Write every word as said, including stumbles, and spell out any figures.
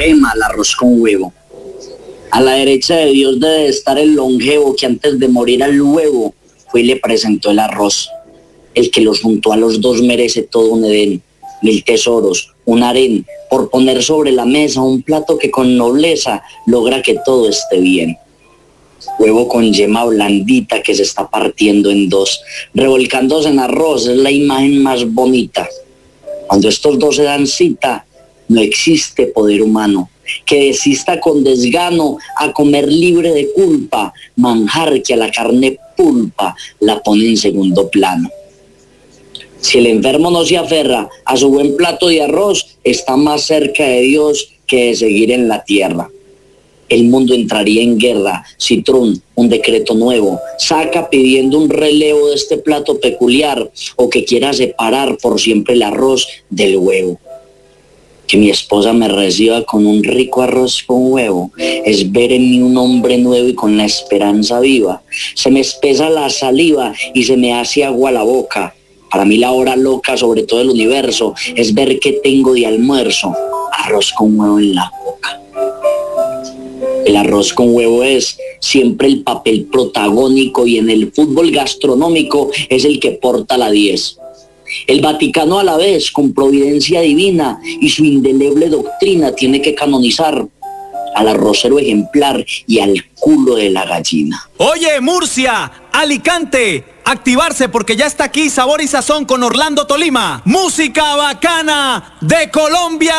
Poema al arroz con huevo. A la derecha de Dios debe estar el longevo que antes de morir al huevo fue y le presentó el arroz. El que los juntó a los dos merece todo un Edén, mil tesoros, un harén, por poner sobre la mesa un plato que con nobleza logra que todo esté bien. Huevo con yema blandita que se está partiendo en dos, revolcándose en arroz, es la imagen más bonita. Cuando estos dos se dan cita, no existe poder humano que desista con desgano a comer libre de culpa, manjar que a la carne pulpa la pone en segundo plano. Si el enfermo no se aferra a su buen plato de arroz, está más cerca de Dios que de seguir en la tierra. El mundo entraría en guerra si Trump, un decreto nuevo, saca pidiendo un relevo de este plato peculiar o que quiera separar por siempre el arroz del huevo. Que mi esposa me reciba con un rico arroz con huevo es ver en mí un hombre nuevo y con la esperanza viva. Se me espesa la saliva y se me hace agua la boca. Para mí la hora loca sobre todo el universo es ver qué tengo de almuerzo, arroz con huevo en la boca. El arroz con huevo es siempre el papel protagónico y en el fútbol gastronómico es el que porta la diez. El Vaticano a la vez, con providencia divina y su indeleble doctrina, tiene que canonizar al arrocero ejemplar y al culo de la gallina. Oye, Murcia, Alicante, activarse porque ya está aquí Sabor y Sazón con Orlando Tolima. Música bacana de Colombia.